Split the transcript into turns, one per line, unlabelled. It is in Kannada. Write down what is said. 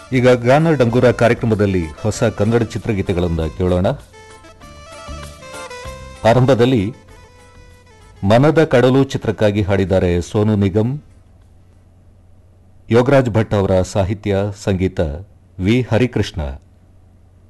ಈಗ ಗಾನ ಡಂಗೂರ ಕಾರ್ಯಕ್ರಮದಲ್ಲಿ ಹೊಸ ಕನ್ನಡ ಚಿತ್ರಗೀತೆಗಳನ್ನು ಕೇಳೋಣ. ಆರಂಭದಲ್ಲಿ ಮನದ ಕಡಲು ಚಿತ್ರಕ್ಕಾಗಿ ಹಾಡಿದ್ದಾರೆ ಸೋನು ನಿಗಮ್. ಯೋಗರಾಜ್ ಭಟ್ ಅವರ ಸಾಹಿತ್ಯ, ಸಂಗೀತ ವಿ ಹರಿಕೃಷ್ಣ.